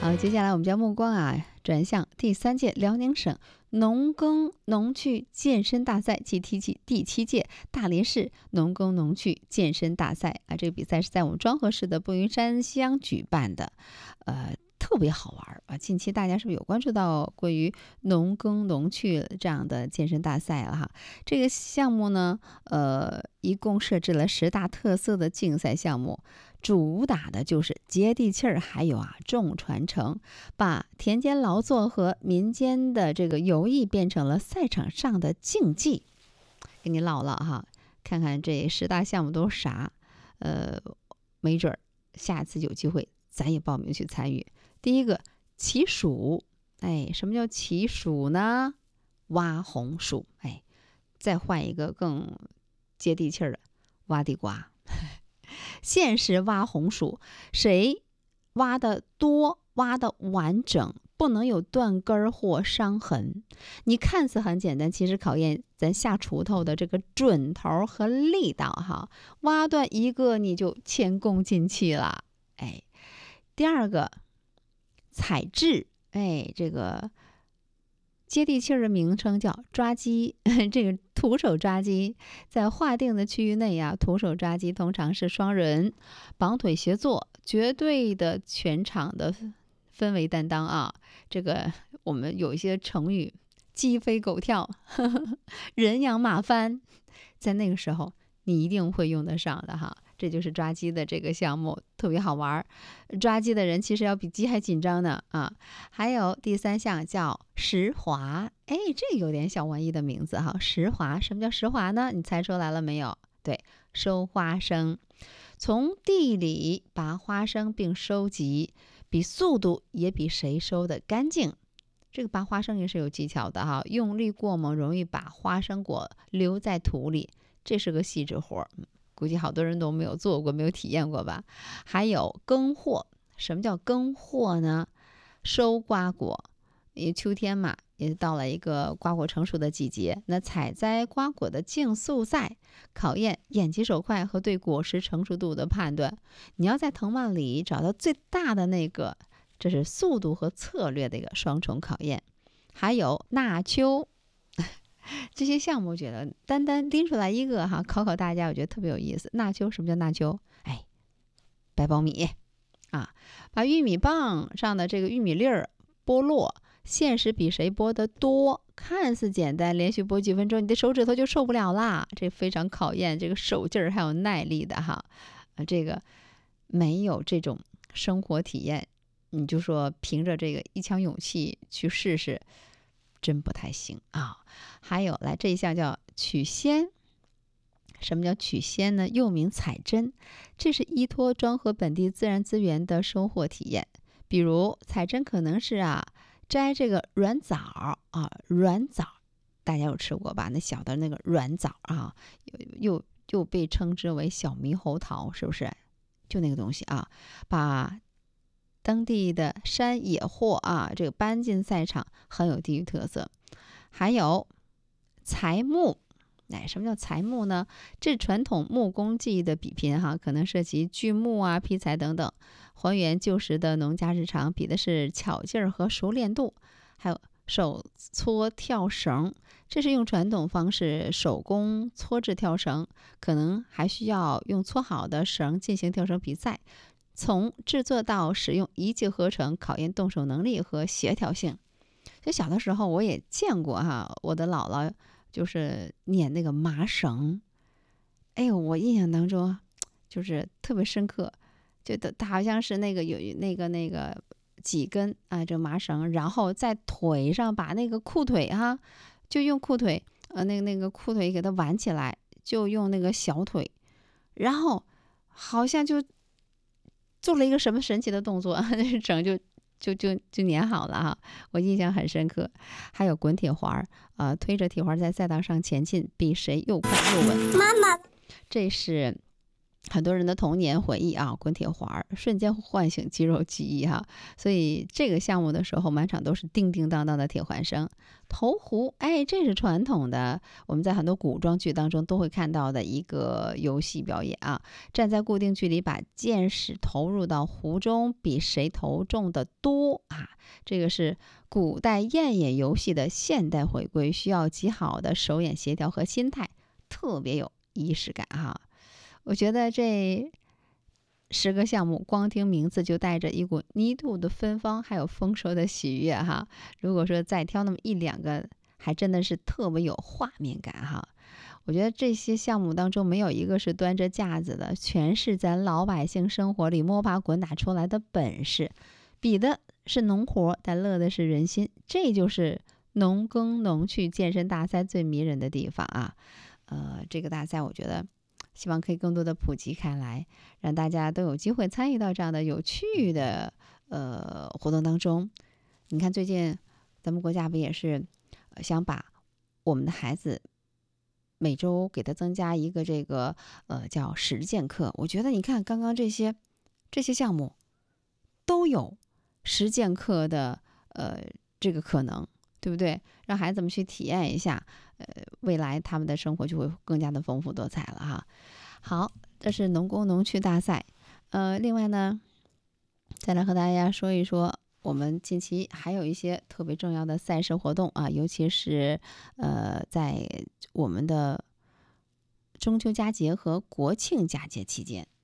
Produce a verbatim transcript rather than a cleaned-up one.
好，接下来我们将目光啊转向第三届辽宁省农耕农趣健身大赛暨第七第七届大连市农耕农趣健身大赛啊，这个比赛是在我们庄河市的步云山乡举办的，呃。特别好玩啊！近期大家是不是有关注到关于农耕农趣这样的健身大赛了哈？这个项目呢，呃，一共设置了十大特色的竞赛项目，主打的就是接地气儿，还有啊重传承，把田间劳作和民间的这个游艺变成了赛场上的竞技。给你唠唠哈，看看这十大项目都是啥？呃，没准儿下次有机会咱也报名去参与。第一个骑黍，哎，什么叫骑黍呢？挖红薯，哎，再换一个更接地气儿的，挖地瓜。限时挖红薯，谁挖的多，挖的完整，不能有断根儿或伤痕。你看似很简单，其实考验咱下锄头的这个准头和力道哈。挖断一个你就前功尽弃了，哎。第二个采制，哎，这个接地气儿的名称叫抓鸡。这个徒手抓鸡，在划定的区域内啊，徒手抓鸡通常是双人绑腿协作，绝对的全场的氛围担当啊。这个我们有一些成语，鸡飞狗跳，呵呵人仰马翻，在那个时候你一定会用得上的哈。这就是抓鸡的这个项目，特别好玩。抓鸡的人其实要比鸡还紧张呢啊！还有第三项叫石滑，哎，这有点小文艺的名字哈。石滑，什么叫石滑呢？你猜出来了没有？对，收花生，从地里拔花生并收集，比速度也比谁收的干净。这个拔花生也是有技巧的哈，用力过猛容易把花生果留在土里，这是个细致活。估计好多人都没有做过，没有体验过吧。还有耕货，什么叫耕货呢？收瓜果，因为秋天嘛，也到了一个瓜果成熟的季节。那采摘瓜果的竞速赛，考验眼疾手快和对果实成熟度的判断。你要在藤蔓里找到最大的那个，这是速度和策略的一个双重考验。还有纳秋。这些项目我觉得单单拎出来一个哈，考考大家，我觉得特别有意思。纳秋，什么叫纳秋？哎，掰苞米啊，把玉米棒上的这个玉米粒儿剥落，限时比谁剥得多。看似简单，连续剥几分钟，你的手指头就受不了啦。这非常考验这个手劲儿还有耐力的哈。啊，这个没有这种生活体验，你就说凭着这个一腔勇气去试试。真不太行啊！还有来这一项叫取鲜，什么叫取鲜呢？又名采针，这是依托庄河本地自然资源的收获体验。比如采针可能是啊摘这个软枣啊，软枣大家有吃过吧？那小的那个软枣啊，又又被称之为小猕猴桃，是不是？就那个东西啊，把当地的山野货啊，这个搬进赛场，很有地域特色。还有材木，哎，什么叫材木呢？这传统木工技艺的比拼哈，可能涉及锯木啊、劈柴等等，还原旧时的农家日常，比的是巧劲儿和熟练度。还有手搓跳绳，这是用传统方式手工搓制跳绳，可能还需要用搓好的绳进行跳绳比赛。从制作到使用一气呵成，考验动手能力和协调性。就小的时候我也见过哈，我的姥姥就是捻那个麻绳，哎呦，我印象当中就是特别深刻，就它好像是那个有那个那个几根啊，这麻绳，然后在腿上把那个裤腿哈，就用裤腿呃那个那个裤腿给它挽起来，就用那个小腿，然后好像就做了一个什么神奇的动作，整就就就就粘好了哈，我印象很深刻。还有滚铁环，呃，推着铁环在赛道上前进，比谁又快又稳。 妈妈， 这是很多人的童年回忆啊，滚铁环儿瞬间唤醒肌肉记忆哈、所以这个项目的时候，满场都是叮叮当当的铁环声。投壶，哎，这是传统的，我们在很多古装剧当中都会看到的一个游戏表演啊。站在固定距离，把箭矢投入到壶中，比谁投中的多啊。这个是古代验眼游戏的现代回归，需要极好的手眼协调和心态，特别有仪式感哈、我觉得这十个项目，光听名字就带着一股泥土的芬芳，还有丰收的喜悦哈。如果说再挑那么一两个，还真的是特别有画面感哈。我觉得这些项目当中没有一个是端着架子的，全是咱老百姓生活里摸爬滚打出来的本事，比的是农活，但乐的是人心。这就是农耕农趣健身大赛最迷人的地方啊。呃，这个大赛我觉得希望可以更多的普及开来，让大家都有机会参与到这样的有趣的呃活动当中。你看最近咱们国家不也是、呃想把我们的孩子每周给他增加一个这个呃叫实践课？我觉得你看刚刚这些这些项目都有实践课的呃这个可能，对不对？让孩子们去体验一下，呃，未来他们的生活就会更加的丰富多彩了哈。好，这是农工农趣大赛。呃，另外呢，再来和大家说一说，我们近期还有一些特别重要的赛事活动啊，尤其是呃，在我们的中秋佳节和国庆佳节期间。